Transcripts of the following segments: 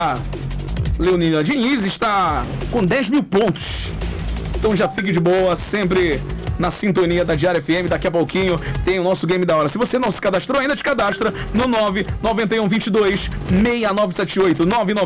Leonina Diniz está com 10 mil pontos. Então já fique de boa, sempre na sintonia da Diário FM. Daqui a pouquinho tem o nosso Game da Hora. Se você não se cadastrou ainda, te cadastra no 99122-6978.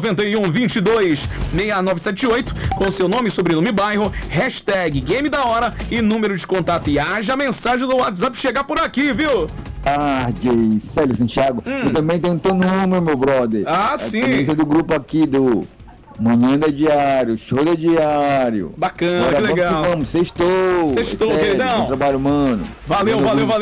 99122-6978 com seu nome, sobrenome, bairro, hashtag Game da Hora e número de contato. E haja a mensagem do WhatsApp chegar por aqui, viu? Tarde, Célio Santiago. Eu também tenho teu número, meu brother. Sim. Camisa do grupo aqui do Manhã da Diário, Show da Diário. Bacana, bora, que legal. Vamos, sextou. Sextou, queridão. Bom trabalho, mano. Valeu.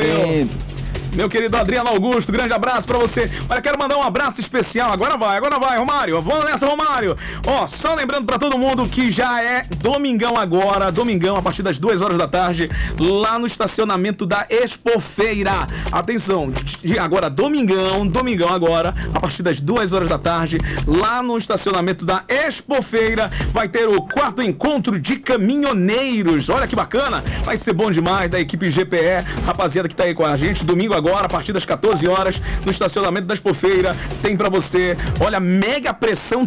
Meu querido Adriano Augusto, grande abraço pra você. Olha, quero mandar um abraço especial. Agora vai, Romário. Vamos nessa, Romário. Ó, só lembrando pra todo mundo que já é domingão agora. Domingão, a partir das 2 horas da tarde, lá no estacionamento da Expofeira. Atenção, agora domingão agora, a partir das 2 horas da tarde, lá no estacionamento da Expofeira, vai ter o 4º encontro de caminhoneiros. Olha que bacana. Vai ser bom demais, da equipe GPE. Rapaziada que tá aí com a gente, domingo agora, a partir das 14 horas, no estacionamento da Expofeira, tem pra você, olha, Mega Pressão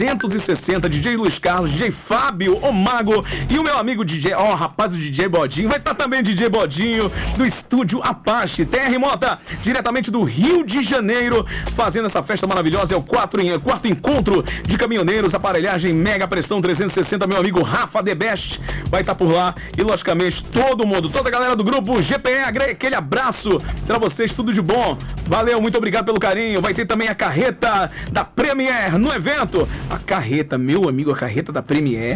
360, DJ Luiz Carlos, DJ Fábio, o Mago e o meu amigo DJ, rapaz, o DJ Bodinho, vai estar também DJ Bodinho, do estúdio Apache, TR Mota, diretamente do Rio de Janeiro, fazendo essa festa maravilhosa, é o 4º encontro de caminhoneiros, aparelhagem Mega Pressão 360, meu amigo Rafa The Best, vai estar por lá, e logicamente todo mundo, toda a galera do grupo GPE, aquele abraço pra vocês, tudo de bom. Valeu, muito obrigado pelo carinho. Vai ter também a carreta da Premier no evento. A carreta, meu amigo, a carreta da Premier.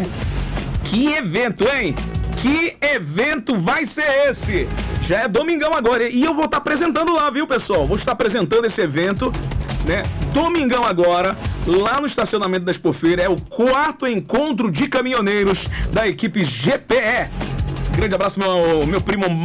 Que evento, hein? Que evento vai ser esse? Já é domingão agora. E eu vou estar apresentando lá, viu, pessoal? Vou estar apresentando esse evento, né? Domingão agora, lá no estacionamento da Expofeira. É o 4º encontro de caminhoneiros da equipe GPE. Grande abraço, meu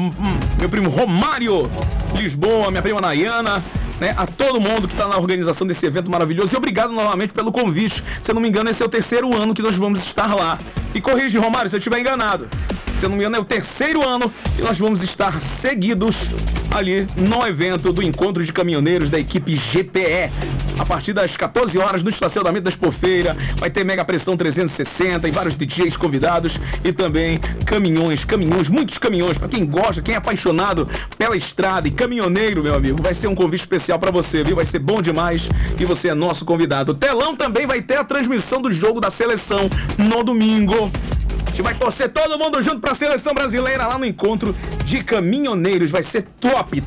primo Romário, Lisboa, minha prima Nayana, né, a todo mundo que está na organização desse evento maravilhoso. E obrigado novamente pelo convite. Se eu não me engano, esse é o 3º ano que nós vamos estar lá. E corrige, Romário, se eu estiver enganado. Se eu não me engano, é o 3º ano que nós vamos estar seguidos ali no evento do Encontro de Caminhoneiros da equipe GPE. A partir das 14 horas, no estacionamento da Expofeira, vai ter Mega Pressão 360 e vários DJs convidados e também caminhões, muitos caminhões. Para quem gosta, quem é apaixonado pela estrada e caminhoneiro, meu amigo, vai ser um convite especial para você, viu? Vai ser bom demais e você é nosso convidado. O telão também vai ter a transmissão do jogo da seleção no domingo. A gente vai torcer todo mundo junto pra seleção brasileira lá no Encontro de Caminhoneiros. Vai ser top.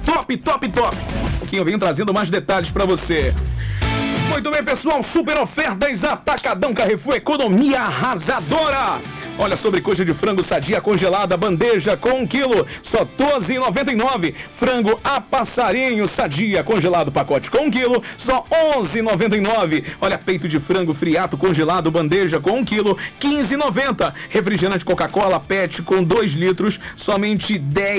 Que eu venho trazendo mais detalhes pra você. Muito bem, pessoal. Super ofertas Atacadão Carrefour, economia arrasadora. Olha, sobrecoxa de frango sadia congelada, bandeja com 1 quilo, só R$ 12,99. Frango a passarinho sadia congelado, pacote com 1 quilo, só R$ 11,99. Olha, peito de frango friato congelado, bandeja com 1 quilo, R$ 15,90. Refrigerante Coca-Cola PET com 2 litros, somente R$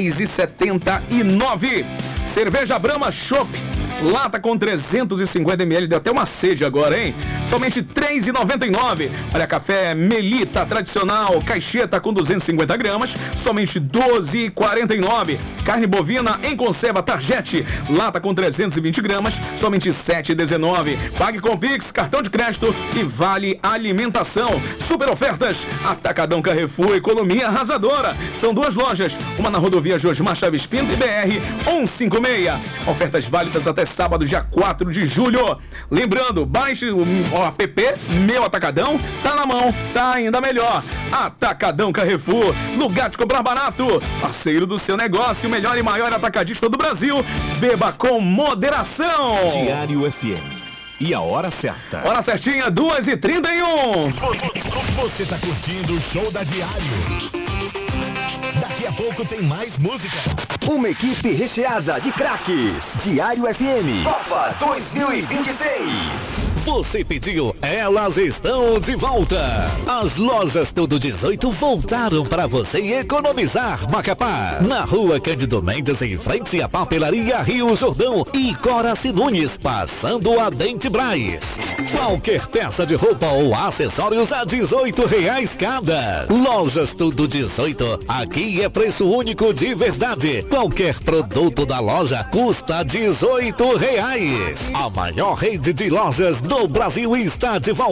10,79. Cerveja Brahma Chopp, lata com 350 ml, deu até uma sede agora, hein? Somente R$ 3,99. Olha, café Melita tradicional, caixeta com 250 gramas, somente R$ 12,49. Carne bovina em conserva Target, lata com 320 gramas, somente R$ 7,19. Pague com Pix, cartão de crédito e vale alimentação. Super ofertas Atacadão Carrefour, economia arrasadora. São 2 lojas, uma na rodovia Josmar Chaves Pinto e BR 156. Ofertas válidas até sábado, dia 4 de julho. Lembrando, baixe o app Meu Atacadão, tá na mão, tá ainda melhor. Atacadão Carrefour, lugar de comprar barato, parceiro do seu negócio, o melhor e maior atacadista do Brasil. Beba com moderação. Diário FM. E a hora certa. Hora certinha, 2h31. Você tá curtindo o show da Diário. Daqui a pouco tem mais músicas. Uma equipe recheada de craques. Diário FM. Copa 2026. Você pediu, elas estão de volta. As lojas Tudo 18 voltaram para você economizar, Macapá. Na rua Cândido Mendes, em frente à papelaria Rio Jordão e Coraci Nunes, passando a Dente Braz. Qualquer peça de roupa ou acessórios a R$18 cada. Lojas Tudo 18, aqui é preço único de verdade. Qualquer produto da loja custa R$18. A maior rede de lojas do no Brasil está de volta.